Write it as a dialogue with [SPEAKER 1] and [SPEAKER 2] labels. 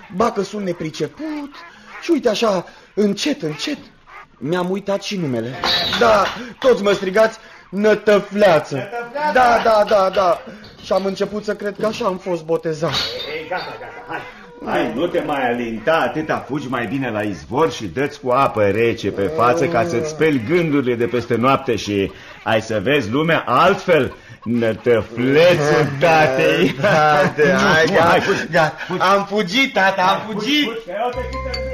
[SPEAKER 1] ba că sunt nepriceput. Și uite așa, încet, încet, mi-am uitat și numele. Da, toți mă strigați Nătăfleață. Da. Și am început să cred că așa am fost botezat.
[SPEAKER 2] Ei, gata, hai, nu te mai alinta, atâta, fugi mai bine la izvor și dă-ți cu apă rece pe față ca să-ți speli gândurile de peste noapte și ai să vezi lumea altfel. Nătăflețul tatei.
[SPEAKER 1] Hai, gata. Am fugit, tata, am fugit.